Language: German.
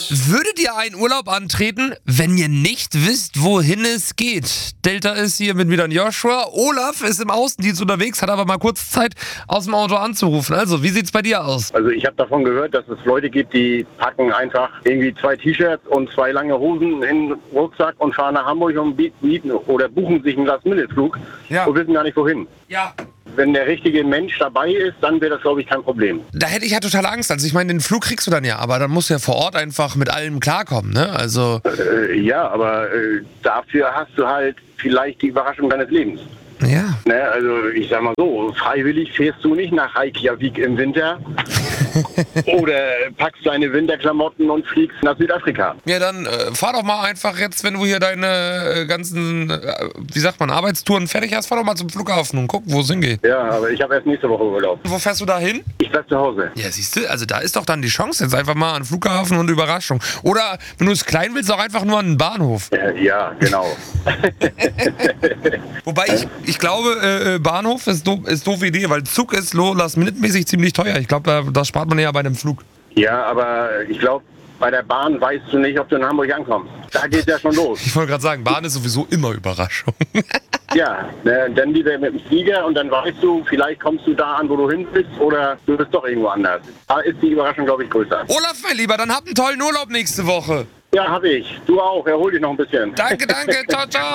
Würdet ihr einen Urlaub antreten, wenn ihr nicht wisst, wohin es geht? Delta ist hier mit wieder Joshua. Olaf ist im Außendienst unterwegs, hat aber mal kurz Zeit, aus dem Auto anzurufen. Also, wie sieht's bei dir aus? Also ich habe davon gehört, dass es Leute gibt, die packen einfach irgendwie 2 T-Shirts und 2 lange Hosen in den Rucksack und fahren nach Hamburg und mieten oder buchen sich einen Last-Minute-Flug und wissen gar nicht wohin. Ja. Wenn der richtige Mensch dabei ist, dann wäre das, glaube ich, kein Problem. Da hätte ich ja total Angst. Also ich meine, den Flug kriegst du dann ja, aber dann musst du ja vor Ort einfach mit allem klarkommen, ne? Also Ja, aber dafür hast du halt vielleicht die Überraschung deines Lebens. ja. Ne, also ich sag mal so, freiwillig fährst du nicht nach Reykjavik im Winter oder packst deine Winterklamotten und fliegst nach Südafrika. Ja, dann fahr doch mal einfach jetzt, wenn du hier deine ganzen, wie sagt man, Arbeitstouren fertig hast, fahr doch mal zum Flughafen und guck, wo es hingeht. Ja, aber ich habe erst nächste Woche Urlaub. Wo fährst du da hin? Ich bleib zu Hause. Ja, siehst du, also da ist doch dann die Chance jetzt einfach mal an den Flughafen und Überraschung. Oder, wenn du es klein willst, auch einfach nur an den Bahnhof. Ja, genau. Wobei ich glaube, Bahnhof ist doofe Idee, weil Zug ist last-minute-mäßig ziemlich teuer. Ich glaube, das spart man eher bei einem Flug. Ja, aber ich glaube, bei der Bahn weißt du nicht, ob du in Hamburg ankommst. Da geht ja schon los. Ich wollte gerade sagen, Bahn ist sowieso immer Überraschung. Ja, dann wieder mit dem Flieger und dann weißt du, vielleicht kommst du da an, wo du hin bist oder du bist doch irgendwo anders. Da ist die Überraschung, glaube ich, größer. Olaf, mein Lieber, dann habt einen tollen Urlaub nächste Woche. Ja, habe ich. Du auch. Erhol dich noch ein bisschen. Danke, ciao, ciao.